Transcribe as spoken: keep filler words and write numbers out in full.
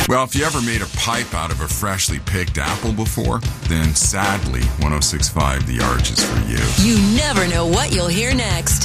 Well, if you ever made a pipe out of a freshly picked apple before, then sadly, one oh six point five The Arch is for you. You never know what you'll hear next.